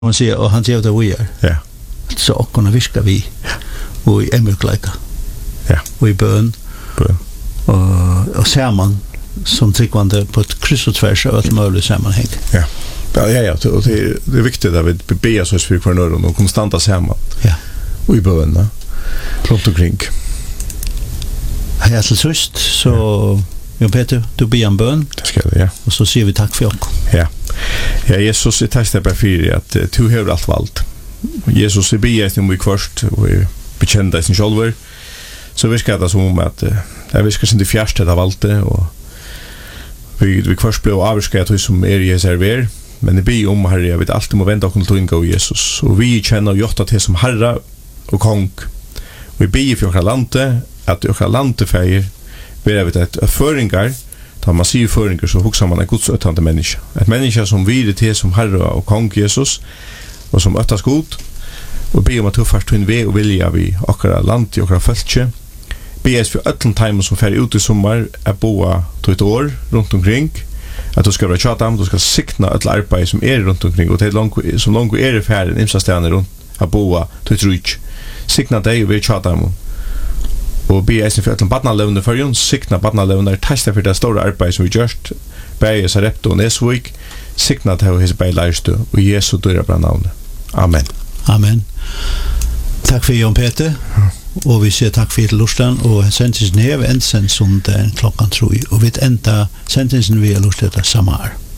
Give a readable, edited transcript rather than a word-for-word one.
Man säger, och han säger det vi är. Ja. Så kunna viska vi. Och i emmerkläka. Ja. Och i bön. Bön. Och ser man som tryckvande på ett kryss och tvärs av ett möjligt sammanhang. Ja. Ja, och det är viktigt att vi ber oss för kvarnören och konstanta samman. Ja. Och i bön. Runt omkring. Här till sist så Jon Peter, du ber en bön. Det ska jag, ja. Och så säger vi tack för oss. Ja. Ja, Jesus, jag tackar dig för att du har allt valt. Jesus, jag ber dig om vi först och bekänner dig sin själver. Så viskar det som om att jag viskar sin till fjärste av allt det och vi först blev avskat hos som är server. Men det ber om Herre, jag vet alltid må vända och till gå Jesus. Och vi känner jotta till som Herre och kong. Och vi ber för våra lande att våra lande färger ber vi ett föringar. Tar man sier föringar så huxar man en godsöttande människa. Ett människa som vill till som Herre och kong Jesus och som öttas god. Og be om at du først hun ved og vilja vi akkurat land i akkurat fölkje. Be oss for øtlen time som fer ut i sommar er boa til et år rundt omkring. At du skal være tjatam, du skal sikna øtlen arbeid som er rundt omkring og til som langt er i ferien imsa stedene rundt er boa til et rujt. Sikna deg og vi tjatam. Og be oss for øtlen badnalevne førjon, sikna badnalevne testa for det store arbeid som vi gjørst. Be oss Repto og Nesvik, sikna deg og hese bei leirstu og Jesu døra bra navnet. Amen. Amen. Tack för Jon Peter. Och vi säger tack för till lustan och sentensen här är en sent som klockan 3 och vi ända sentensen vi har lustat samma.